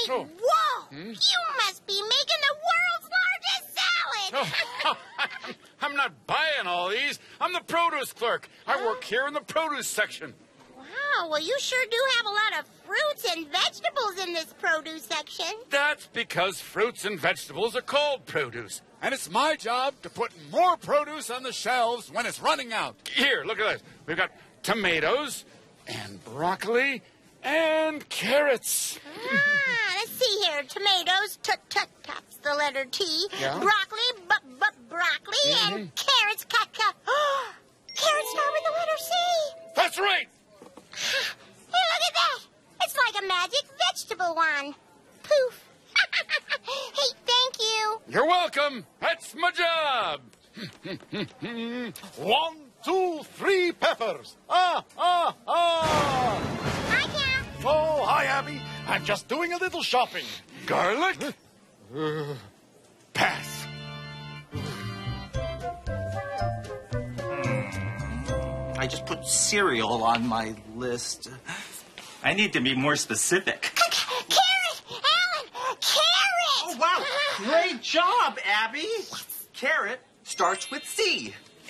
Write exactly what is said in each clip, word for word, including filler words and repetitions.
Hey, Oh. whoa! Hmm? You must be making the world's largest salad! Oh, I'm not buying all these. I'm the produce clerk. I work here in the produce section. Wow, well, you sure do have a lot of fruits and vegetables in this produce section. That's because fruits and vegetables are called produce. And it's my job to put more produce on the shelves when it's running out. Here, look at this. We've got tomatoes and broccoli and carrots. Ah, let's see here. Tomatoes, tut tut, that's the letter T. Yeah? Broccoli, bu bu broccoli, Mm-hmm. and carrots, cut cut. Carrots start with the letter C. That's right. Hey, look at that. It's like a magic vegetable one. Poof. Hey, thank you. You're welcome. That's my job. One, two, three peppers. Ah, ah, ah. Hi, Cal. Oh, hi, Abby. I'm just doing a little shopping. Garlic? Uh, pass. I just put cereal on my list. I need to be more specific. Carrot! Alan! Carrot! Oh, wow. Great job, Abby. Carrot starts with C.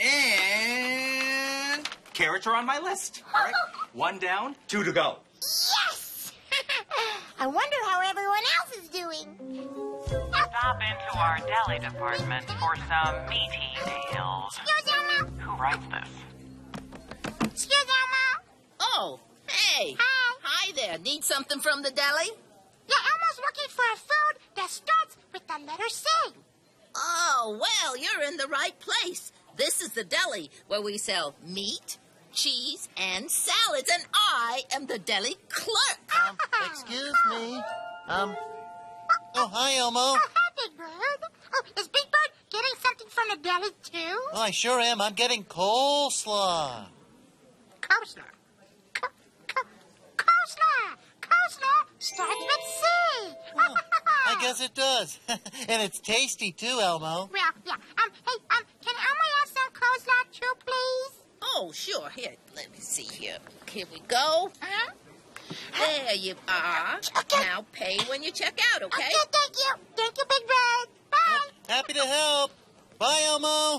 And carrots are on my list. All right. One down, two to go. Yes! I wonder how everyone else is doing. Stop into our deli department for some meaty deals. Excuse Elmo. Who writes this? Excuse Elmo. Oh, hey. Hi. Hi there. Need something from the deli? Yeah, Elmo's looking for a food that starts with the letter C. Oh, well, you're in the right place. This is the deli where we sell meat, cheese, and salads, and I am the deli clerk. Um, excuse me. Um, oh, hi, Elmo. Oh, hi, Big Bird. Oh, is Big Bird getting something from the deli, too? Oh, I sure am. I'm getting coleslaw. Coleslaw. Co- co- coleslaw. Coleslaw starts with C. Oh, I guess it does. And it's tasty, too, Elmo. Well, yeah. Um, hey, um, can Elmo have some coleslaw, too, please? Oh, sure. Here, let me see here. Here we go. Huh? There you are. Okay. Now pay when you check out, okay? Okay, thank you. Thank you, Big Bird. Bye. Happy to help. Bye, Elmo.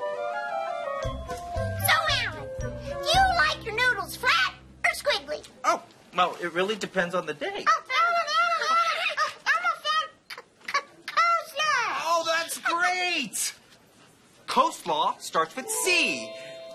So, Alan, do you like your noodles flat or squiggly? Oh, well, it really depends on the day. Oh, Alan, Alan, Alan. Oh, Elmo found c- c- coleslaw. Oh, that's great! Coleslaw starts with C.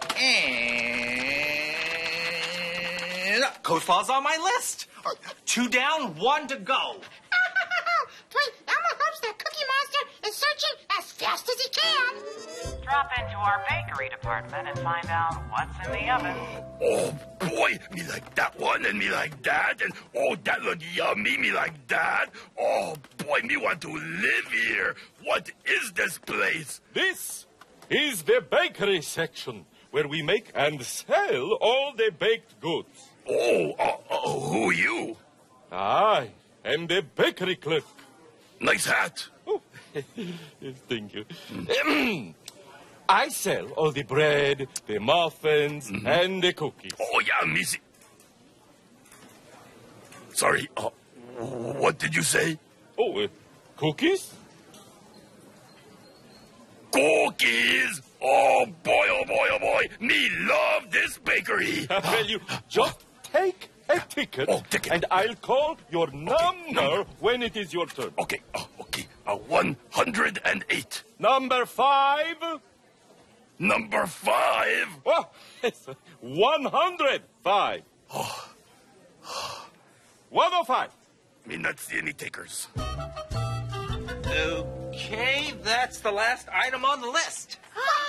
And coleslaw's on my list. All right, two down, one to go. Wait, Elmo hopes that Cookie Monster is searching as fast as he can. Drop into our bakery department and find out what's in the oven. Oh, boy, me like that one and me like that. And, oh, that look yummy, me like that. Oh, boy, me want to live here. What is this place? This is the bakery section, where we make and sell all the baked goods. Oh, uh, uh, who you? I am the bakery clerk. Nice hat. Oh, thank you. I sell all the bread, the muffins, Mm-hmm. and the cookies. Oh, yeah, me see. Sorry, uh, what did you say? Oh, uh, cookies? Cookies! Oh, boy, oh, boy, oh, boy. Me love this bakery. Well, you just take a ticket, Oh, ticket. and I'll call your number number. when it is your turn. Okay, uh, okay. Uh, one hundred eight. Number five. Number five. Oh, it's one hundred five. one oh five. Me not see any takers. Okay, that's the last item on the list.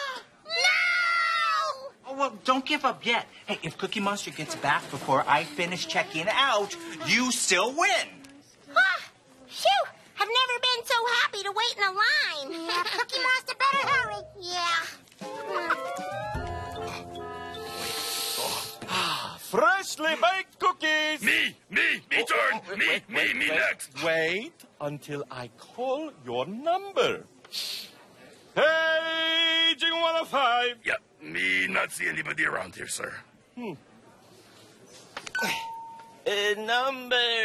No! Oh, well, don't give up yet. Hey, if Cookie Monster gets back before I finish checking out, you still win. Ah, phew! I've never been so happy to wait in a line. Yeah, Cookie Monster better hurry. Yeah. Freshly baked cookies. Me, me, me turn. Oh, me, wait, me, wait, me wait. next. Wait until I call your number. Paging one oh five. Yeah, me not see anybody around here, sir. Uh, number